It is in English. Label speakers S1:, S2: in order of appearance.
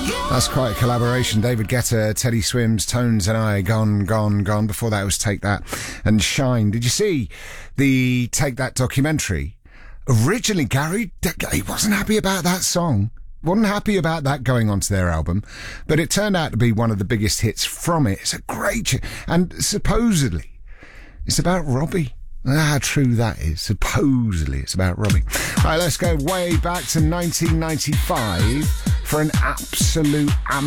S1: That's quite a collaboration. David Guetta, Teddy Swims, Tones and I, Gone, Gone, Gone. Before that was Take That and Shine. Did you see the Take That documentary? Originally, Gary, he wasn't happy about that song. Wasn't happy about that going onto their album. But it turned out to be one of the biggest hits from it. It's a great... And supposedly, it's about Robbie. How true that is. Supposedly, it's about Robbie. Right, let's go way back to 1995 for an absolute